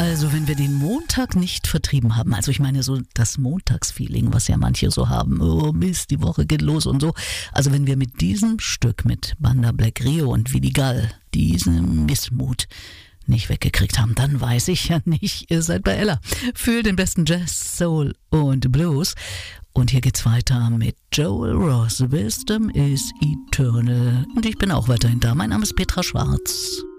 Also wenn wir den Montag nicht vertrieben haben, also ich meine so das Montagsfeeling, was ja manche so haben, oh Mist, die Woche geht los und so. Also wenn wir mit diesem Stück, mit Banda Black Rio und Vidigal, diesen Missmut nicht weggekriegt haben, dann weiß ich ja nicht, ihr seid bei Ella. Für den besten Jazz, Soul und Blues. Und hier geht's weiter mit Joel Ross. Wisdom is eternal. Und ich bin auch weiterhin da. Mein Name ist Petra Schwarz.